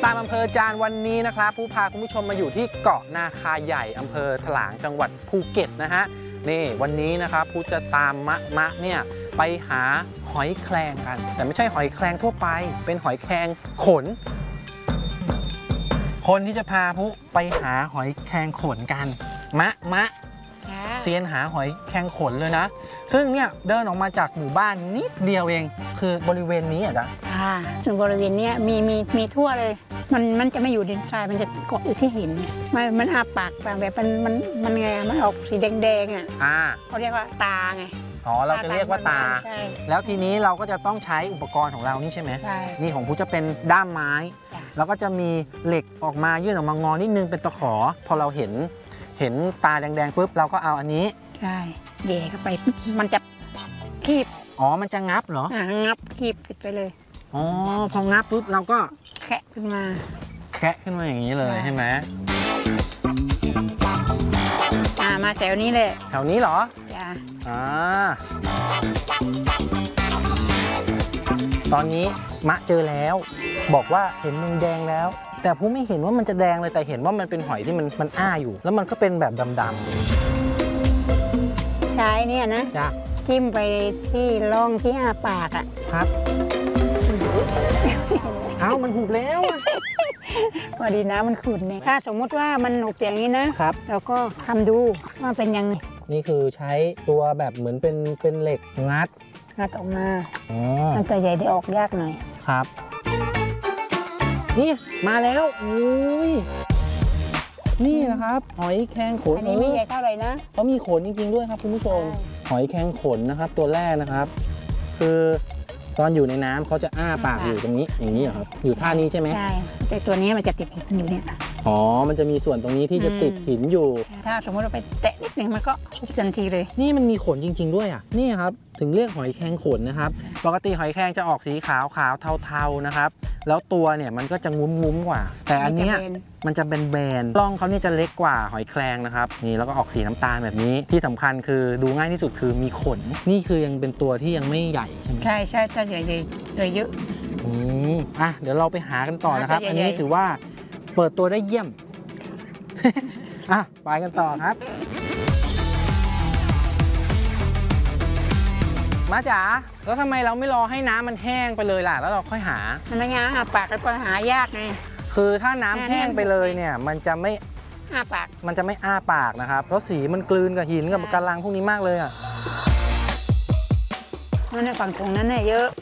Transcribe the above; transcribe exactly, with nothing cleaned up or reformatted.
ตามอำเภอจานวันนี้นะครับผู้พาคุณผู้ชมมาอยู่ที่เกาะนาคาใหญ่อำเภอถลางจังหวัดภูเก็ตนะฮะนี่วันนี้นะครับผู้จะตามมะมะเนี่ยไปหาหอยแครงกันแต่ไม่ใช่หอยแครงทั่วไปเป็นหอยแครงขนคนที่จะพาผู้ไปหาหอยแครงขนกันมะมะเซียนหาหอยแครงขนเลยนะซึ่งเนี่ยเดินออกมาจากหมู่บ้านนิดเดียวเองคือบริเวณนี้อ่ะจ๊ะค่ะส่วนบริเวณนี้มีมีมีทั่วเลยมันมันจะไม่อยู่ดินทรายมันจะเกาะอยู่ที่หินมันมันอาปากแบบมันมันมันไงมันออกสีแดงๆอ่ะอ่าเขาเรียกว่าตาไงอ๋อเราจะเรียกว่าตาแล้วทีนี้เราก็จะต้องใช้อุปกรณ์ของเรานี่ใช่ไหมใช่นี่ของผู้จะเป็นด้ามไม้แล้วก็จะมีเหล็กออกมายื่นออกมางอนิดนึงเป็นตะขอพอเราเห็นเห็นตาแดงๆปุ๊บเราก็เอาอันนี้ใช่เย่เข้าไปมันจะคีบอ๋อมันจะงับเหรออ่างับคีบติดไปเลยอ๋อพองับปุ๊บเราก็แคะขึ้นมาแคะขึ้นมาอย่างนี้เลยใช่ไหมอ่ามาแถวนี้เลยแถวนี้เหรอจ้าอ่าตอนนี้มะเจอแล้วบอกว่าเห็นแดงแล้วแต่ผู้ไม่เห็นว่ามันจะแดงเลยแต่เห็นว่ามันเป็นหอยที่มันมันอ้าอยู่แล้วมันก็เป็นแบบดำๆใช้เนี่ยนะจ้ะจิ้มไปที่ร่องที่อ้าปากอ่ะครับเอ้ามันหุบแล้วพอดีน้ำมันขุ่นเนี่ยถ้าสมมุติว่ามันหุบอย่างนี้นะครับเราก็ทำดูว่าเป็นยังไงนี่คือใช้ตัวแบบเหมือนเป็นเป็นเหล็กงัดงัดออกมาอ๋อมันจะใหญ่ได้ออกยากหน่อยครับนี่มาแล้วอุ้ยนี่นะครับหอยแครงขนอันนี้ไม่ใหญ่เท่าไหร่นะเขามีขนจริงๆด้วยครับคุณผู้ชมหอยแครงขนนะครับตัวแรกนะครับคือตอนอยู่ในน้ำเขาจะอ้าปากอยู่ตรงนี้อย่างนี้เหรอครับอยู่ท่านี้ใช่ไหมใช่แต่ตัวนี้มันจะติดหินอยู่เนี่ยอ๋อมันจะมีส่วนตรงนี้ที่จะติดหินอยู่ถ้าสมมติเราไปแตะนิดนึงมันก็ทุบทันทีเลยนี่มันมีขนจริงๆด้วยอ่ะนี่ครับถึงเรียกหอยแครงขนนะครับปกติหอยแครงจะออกสีขาวขาวเทาๆนะครับแล้วตัวเนี่ยมันก็จะงุ้มๆกว่าแต่อันเนี้ยมันจะเป็นแบนร่องเขาเนี่ยจะเล็กกว่าหอยแครงนะครับนี่แล้วก็ออกสีน้ำตาลแบบนี้ที่สำคัญคือดูง่ายที่สุดคือมีขนนี่คือยังเป็นตัวที่ยังไม่ใหญ่ใช่ไหมใช่ใช่ถ้าใหญ่ใหญ่เลยเยอะอืมอ่ะเดี๋ยวเราไปหากันต่อนะครับอันนี้ถือว่าเปิดตัวได้เยี่ยมอ่ะไปกันต่อครับมาจ๋าแล้วทำไมเราไม่รอให้น้ำมันแห้งไปเลยล่ะแล้วเราค่อยหามันไม่ยากปากก็หายากไงคือถ้าน้ำแห้งไปเลยเนี่ยมันจะไม่อ้าปากมันจะไม่อ้าปากนะครับเพราะสีมันกลืนกับหินกับกะลังพวกนี้มากเลยอ่ะนั่นในฝั่งตรงนั้นเนี่ยเยอะ